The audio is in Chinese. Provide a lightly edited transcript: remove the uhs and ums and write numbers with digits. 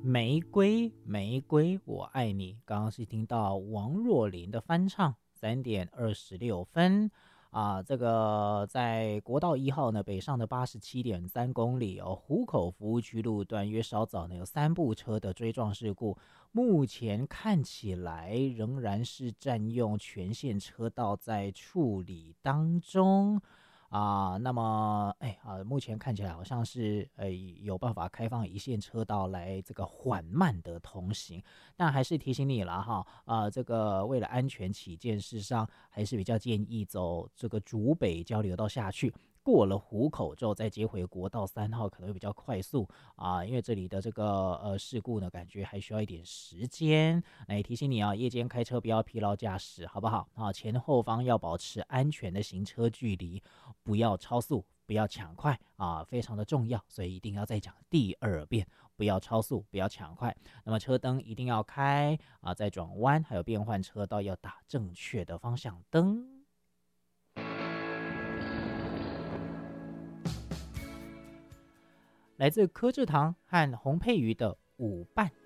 玫瑰，玫瑰，我爱你。刚刚是听到王若琳的翻唱，3:26这个在国道1号呢，北上的87.3公里哦，湖口服务区路段，因为稍早呢有3部车的追撞事故，目前看起来仍然是占用全线车道在处理当中。那么，目前看起来好像是有办法开放一线车道来这个缓慢的同行，但还是提醒你了哈，这个为了安全起见，事实上还是比较建议走这个竹北交流道下去。过了湖口之后，再接回国道3号可能会比较快速因为这里的这个事故呢，感觉还需要一点时间。那也提醒你夜间开车不要疲劳驾驶，好不好前后方要保持安全的行车距离，不要超速，不要抢快非常的重要，所以一定要再讲第2遍，不要超速，不要抢快。那么车灯一定要开在转弯还有变换车道要打正确的方向灯。来自柯志堂和洪佩瑜的舞伴。